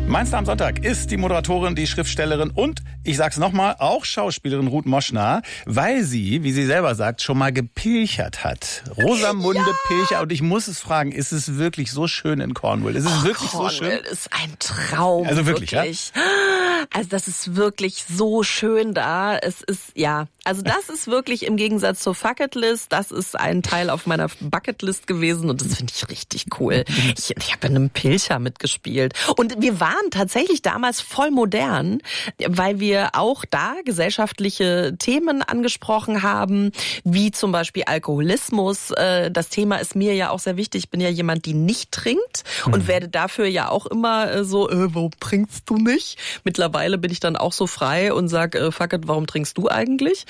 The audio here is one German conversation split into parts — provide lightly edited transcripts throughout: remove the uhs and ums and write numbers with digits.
Mein Star am Sonntag ist die Moderatorin, die Schriftstellerin und, ich sag's nochmal, auch Schauspielerin Ruth Moschner, weil sie, wie sie selber sagt, schon mal gepilchert hat. Rosamunde Pilcher. Und ich muss es fragen, ist es wirklich so schön in Cornwall? Ist es wirklich Cornwall so schön? Ist ein Traum. Also wirklich, ja? Also das ist wirklich so schön da. Es ist, also das ist wirklich im Gegensatz zur Bucketlist, das ist ein Teil auf meiner Bucketlist gewesen und das finde ich richtig cool. Ich habe in einem Pilcher mitgespielt und wir waren tatsächlich damals voll modern, weil wir auch da gesellschaftliche Themen angesprochen haben, wie zum Beispiel Alkoholismus. Das Thema ist mir ja auch sehr wichtig. Ich bin ja jemand, die nicht trinkt und werde dafür ja auch immer so, warum trinkst du nicht? Mittlerweile bin ich dann auch so frei und sag, fuck it, warum trinkst du eigentlich?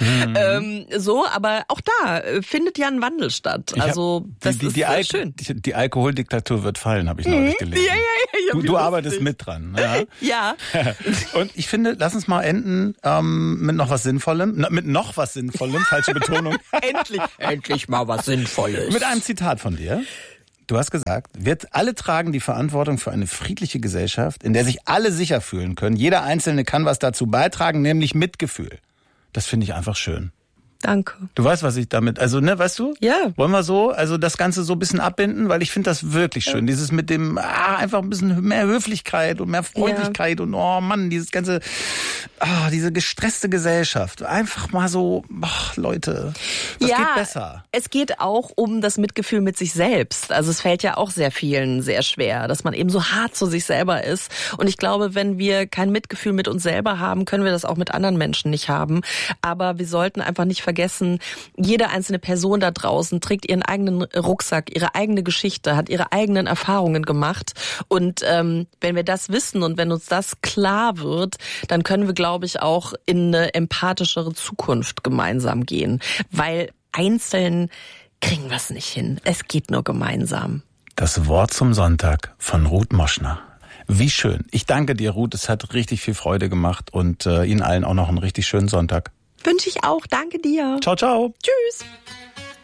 Aber auch da findet ja ein Wandel statt. Also das ist schön. Die Alkoholdiktatur wird fallen, habe ich neulich gelesen. Ja, du arbeitest mit dran. Ja. Und ich finde, lass uns mal enden mit noch was Sinnvollem. Falsche Betonung. Endlich mal was Sinnvolles. Mit einem Zitat von dir. Du hast gesagt, wir alle tragen die Verantwortung für eine friedliche Gesellschaft, in der sich alle sicher fühlen können. Jeder Einzelne kann was dazu beitragen, nämlich Mitgefühl. Das finde ich einfach schön. Danke. Du weißt, was ich damit, weißt du? Ja. Wollen wir das Ganze so ein bisschen abbinden? Weil ich finde das wirklich schön. Dieses mit dem, einfach ein bisschen mehr Höflichkeit und mehr Freundlichkeit und dieses ganze, diese gestresste Gesellschaft. Einfach mal so, Leute, das geht besser. Es geht auch um das Mitgefühl mit sich selbst. Also es fällt ja auch sehr vielen sehr schwer, dass man eben so hart zu sich selber ist. Und ich glaube, wenn wir kein Mitgefühl mit uns selber haben, können wir das auch mit anderen Menschen nicht haben. Aber wir sollten einfach nicht vergessen, jede einzelne Person da draußen trägt ihren eigenen Rucksack, ihre eigene Geschichte, hat ihre eigenen Erfahrungen gemacht. Und wenn wir das wissen und wenn uns das klar wird, dann können wir, glaube ich, auch in eine empathischere Zukunft gemeinsam gehen. Weil einzeln kriegen wir es nicht hin. Es geht nur gemeinsam. Das Wort zum Sonntag von Ruth Moschner. Wie schön. Ich danke dir, Ruth. Es hat richtig viel Freude gemacht und Ihnen allen auch noch einen richtig schönen Sonntag. Wünsche ich auch. Danke dir. Ciao, ciao. Tschüss.